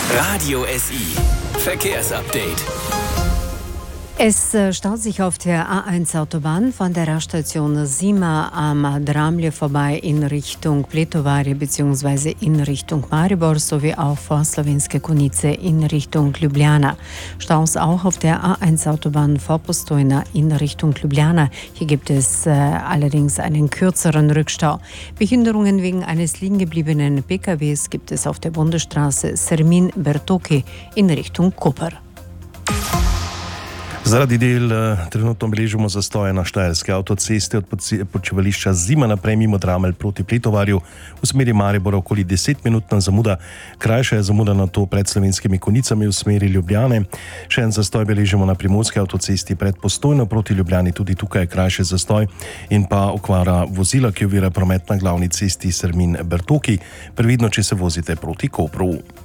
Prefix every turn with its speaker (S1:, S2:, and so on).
S1: Radio SI Verkehrsupdate.
S2: Es staut sich auf der A1-Autobahn von der Raststation Sima am Dramlje vorbei in Richtung Pletovari bzw. in Richtung Maribor sowie auch vor Slovenske Konjice in Richtung Ljubljana. Staus auch auf der A1-Autobahn vor Postojna in Richtung Ljubljana. Hier gibt es allerdings einen kürzeren Rückstau. Behinderungen wegen eines liegengebliebenen PKWs gibt es auf der Bundesstraße Sermin-Bertoki in Richtung Koper.
S3: Zaradi del trenutno beležimo zastoje na štajerske avtoceste od počivališča Zima naprej mimo Dramelj proti Pletovarju v smeri Maribora okoli 10-minutna zamuda. Krajša je zamuda na to pred Slovenskimi Konjicami v smeri Ljubljane. Še en zastoj beležimo na Primorski avtocesti pred Postojno proti Ljubljani, tudi tukaj je krajši zastoj in pa okvara vozila, ki ovira promet na glavni cesti Sermin-Bertoki. Previdno, če se vozite proti Kopru.